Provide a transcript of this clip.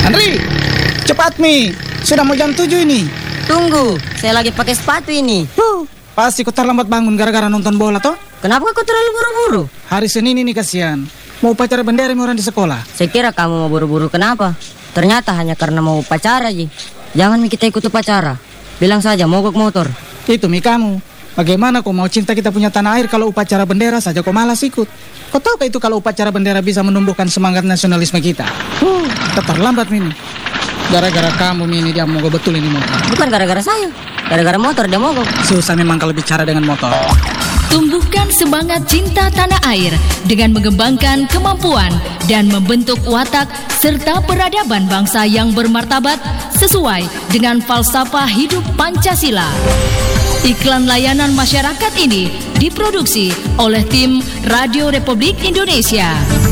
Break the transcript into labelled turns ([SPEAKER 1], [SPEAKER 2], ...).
[SPEAKER 1] Henry, cepat Mi. Sudah mau jam 7 ini.
[SPEAKER 2] Tunggu, saya lagi pakai sepatu ini.
[SPEAKER 1] Pasti kau terlambat bangun gara-gara nonton bola toh?
[SPEAKER 2] Kenapa kau terlalu buru-buru?
[SPEAKER 1] Hari Senin ini kasihan. Mau upacara bendera mi orang di sekolah.
[SPEAKER 2] Saya kira kamu mau buru-buru kenapa? Ternyata hanya karena mau upacara, Ji. Jangan Mi kita ikut upacara. Bilang saja mogok motor.
[SPEAKER 1] Itu Mi kamu. Bagaimana kau mau cinta kita punya tanah air kalau upacara bendera saja kau malas ikut? Kau tahu itu kalau upacara bendera bisa menumbuhkan semangat nasionalisme kita? Kita terlambat Mi. Gara-gara kamu Mi, dia mogok betul ini motor.
[SPEAKER 2] Bukan gara-gara saya. Gara-gara motor dia mogok.
[SPEAKER 1] Susah memang kalau bicara dengan motor.
[SPEAKER 3] Tumbuhkan semangat cinta tanah air dengan mengembangkan kemampuan dan membentuk watak serta peradaban bangsa yang bermartabat sesuai dengan falsafah hidup Pancasila. Iklan layanan masyarakat ini diproduksi oleh tim Radio Republik Indonesia.